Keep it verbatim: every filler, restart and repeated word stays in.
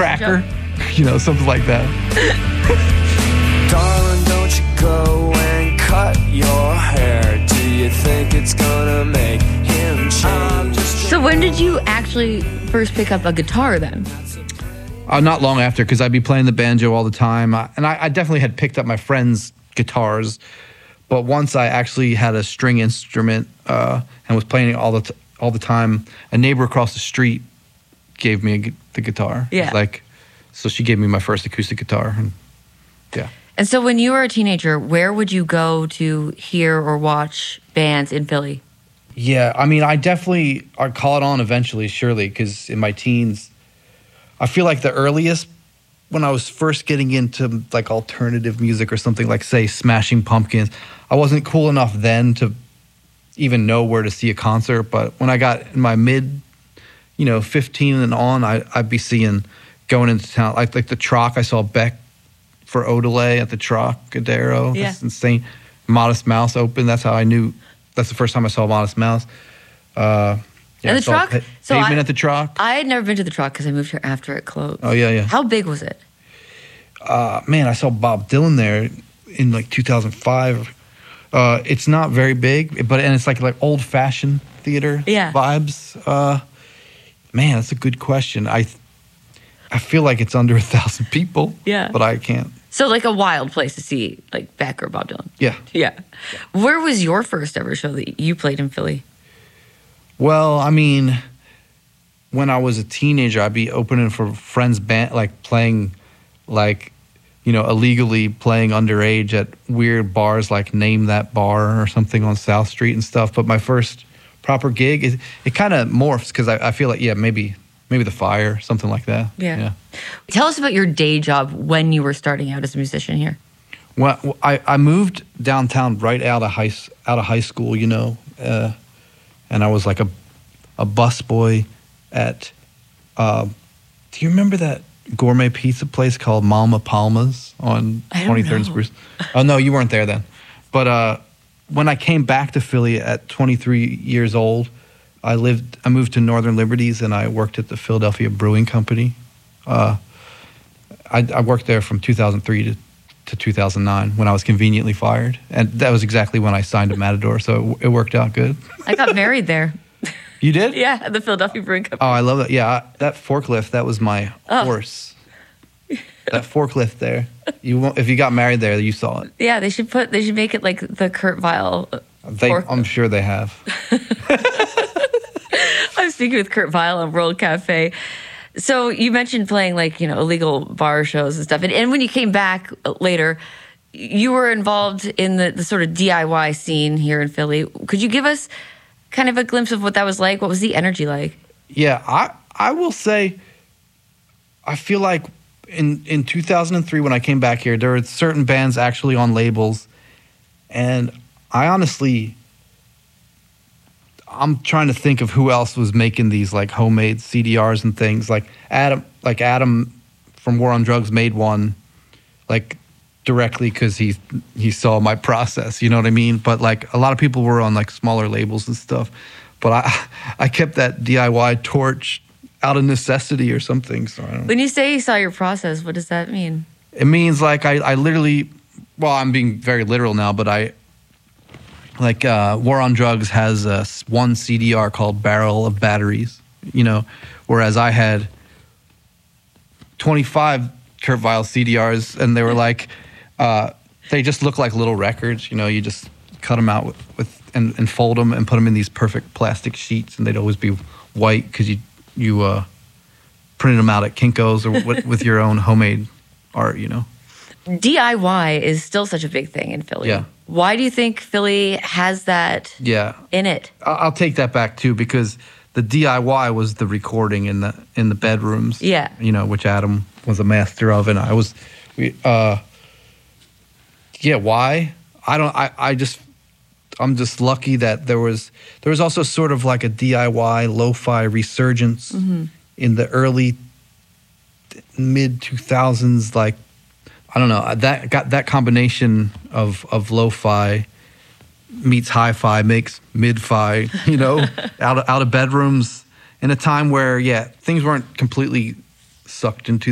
cracker, you know, something like that. Darling, don't you go and cut your hair. Do you think it's gonna make him change? So when did you actually first pick up a guitar then? Uh, not long after, because I'd be playing the banjo all the time. I, and I, I definitely had picked up my friends' guitars. But once I actually had a string instrument uh, and was playing it all the t- all the time, a neighbor across the street gave me a gu- the guitar. Yeah. Like, so she gave me my first acoustic guitar. And yeah. And so when you were a teenager, where would you go to hear or watch bands in Philly? Yeah, I mean, I definitely I caught on eventually, surely, because in my teens, I feel like the earliest, when I was first getting into like alternative music or something like, say, Smashing Pumpkins, I wasn't cool enough then to even know where to see a concert. But when I got in my mid, you know, fifteen and on, I, I'd be seeing, going into town, like, like the Troc, I saw Beck for Odelay at the Trocadero. Yeah. That's insane. Modest Mouse opened, that's how I knew, that's the first time I saw Modest Mouse. Uh, yeah, And the I saw Troc? Pa- So Pavement I- at the Troc. I had never been to the Troc because I moved here after it closed. Oh, yeah, yeah. How big was it? Uh, man, I saw Bob Dylan there in like two thousand five. Uh, it's not very big, but and it's like like old fashioned theater Yeah. vibes. Uh, man, that's a good question. I I feel like it's under a thousand people. Yeah. but I can't. So like a wild place to see like Beck or Bob Dylan. Yeah. Yeah. Where was your first ever show that you played in Philly? Well, I mean, when I was a teenager, I'd be opening for friends' band, like playing, like, you know, illegally playing underage at weird bars like Name That Bar or something on South Street and stuff. But my first proper gig, it, it kind of morphs because I, I feel like, yeah, maybe maybe The Fire, something like that. Yeah. Tell us about your day job when you were starting out as a musician here. Well, I, I moved downtown right out of high s- out of high school, you know, uh, and I was like a a busboy at. Uh, do you remember that gourmet pizza place called Mama Palma's on I don't twenty-third and know. Spruce? Oh no, you weren't there then. But uh, when I came back to Philly at twenty-three years old, I lived. I moved to Northern Liberties, and I worked at the Philadelphia Brewing Company. Uh, I, I worked there from two thousand three to. to two thousand nine when I was conveniently fired. And that was exactly when I signed to Matador, so it, it worked out good. I got married there. You did? Yeah, at the Philadelphia Brewing Oh, Company. I love that. Yeah, I, that forklift, that was my Oh. horse. That forklift there. You won't, if you got married there, you saw it. Yeah, they should put they should make it like the Kurt Vile. They, forklift. I'm sure they have. I was speaking with Kurt Vile on World Cafe. So you mentioned playing like, you know, illegal bar shows and stuff. And, and when you came back later, you were involved in the, the sort of D I Y scene here in Philly. Could you give us kind of a glimpse of what that was like? What was the energy like? Yeah, I I will say, I feel like in, in two thousand three when I came back here, there were certain bands actually on labels. And I honestly, I'm trying to think of who else was making these like homemade C D Rs and things. Like Adam, like Adam from War on Drugs made one, like directly because he he saw my process. You know what I mean? But like a lot of people were on like smaller labels and stuff. But I I kept that D I Y torch out of necessity or something. So I don't. When you say you saw your process, what does that mean? It means like I I literally, well, I'm being very literal now, but I. Like uh, War on Drugs has uh, one C D R called Barrel of Batteries, you know, whereas I had twenty-five Kurt Vile C D Rs, and they were like, uh, they just look like little records, you know. You just cut them out with, with and, and fold them and put them in these perfect plastic sheets, and they'd always be white because you you uh, printed them out at Kinko's or with, with your own homemade art, you know. D I Y is still such a big thing in Philly. Yeah. Why do you think Philly has that Yeah. in it? I- I'll take that back too, because the D I Y was the recording in the in the bedrooms. Yeah. You know, which Adam was a master of, and I was, we, uh, yeah. Why? I don't. I, I just. I'm just lucky that there was there was also sort of like a D I Y lo-fi resurgence Mm-hmm. in the early mid two thousands. Like, I don't know, that got that combination of of lo-fi meets hi-fi makes mid-fi, you know, out of, out of bedrooms in a time where, yeah, things weren't completely sucked into